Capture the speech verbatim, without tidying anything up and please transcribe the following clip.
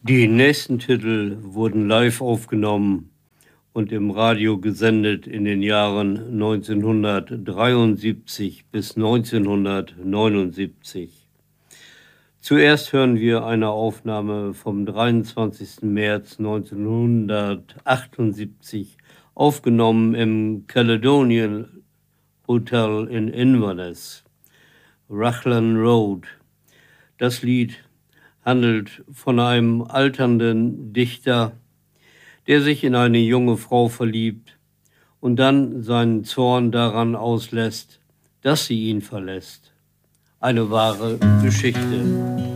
Die nächsten Titel wurden live aufgenommen und im Radio gesendet in den Jahren neunzehnhundertdreiundsiebzig bis neunzehnhundertneunundsiebzig. Zuerst hören wir eine Aufnahme vom dreiundzwanzigsten März neunzehnhundertachtundsiebzig, aufgenommen im Caledonian Hotel in Inverness, Raglan Road. Das Lied handelt von einem alternden Dichter, der sich in eine junge Frau verliebt und dann seinen Zorn daran auslässt, dass sie ihn verlässt. Eine wahre Geschichte.